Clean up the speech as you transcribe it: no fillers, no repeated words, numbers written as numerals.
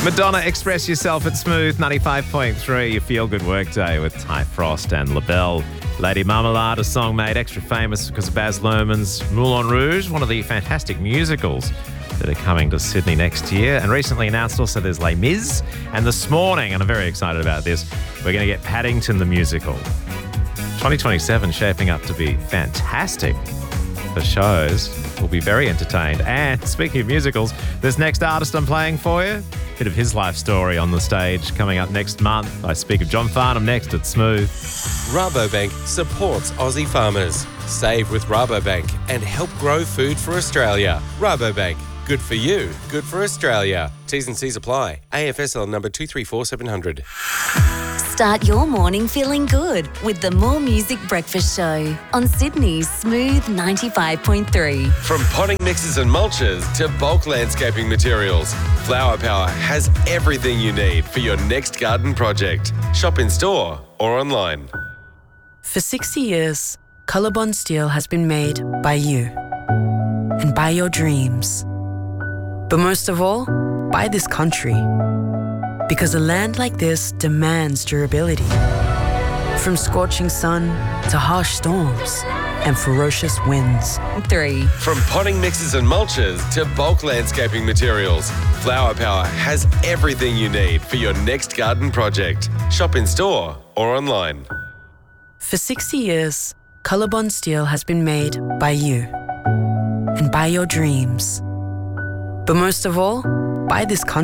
Madonna, Express Yourself at Smooth 95.3, your feel-good workday with Ty Frost and LaBelle. Lady Marmalade, a song made extra famous because of Baz Luhrmann's Moulin Rouge, one of the fantastic musicals that are coming to Sydney next year. And recently announced also there's Les Mis. And this morning, and I'm very excited about this, we're going to get Paddington the musical. 2027 shaping up to be fantastic for shows. We'll be very entertained. And speaking of musicals, this next artist I'm playing for you, bit of his life story on the stage coming up next month. I speak of John Farnham next at Smooth. Rabobank supports Aussie farmers. Save with Rabobank and help grow food for Australia. Rabobank, good for you, good for Australia. T's and C's apply. AFSL number 234700. Start your morning feeling good with the More Music Breakfast Show on Sydney's Smooth 95.3. From potting mixes and mulches to bulk landscaping materials, Flower Power has everything you need for your next garden project. Shop in store or online. For 60 years, Colorbond Steel has been made by you and by your dreams. But most of all, by this country. Because a land like this demands durability. From scorching sun to harsh storms and ferocious winds. 3. From potting mixes and mulches to bulk landscaping materials, Flower Power has everything you need for your next garden project. Shop in store or online. For 60 years, Colorbond Steel has been made by you and by your dreams. But most of all, by this country.